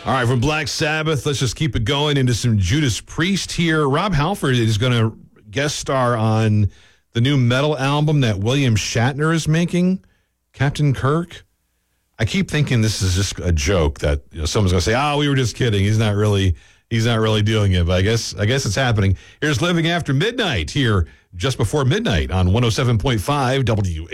All right, from Black Sabbath, let's just keep it going into some Judas Priest here. Rob Halford is going to guest star on the new metal album that William Shatner is making, Captain Kirk. I keep thinking this is just a joke that someone's going to say, "Oh, we were just kidding. He's not really doing it." But I guess it's happening. Here's Living After Midnight here just before midnight on 107.5 W.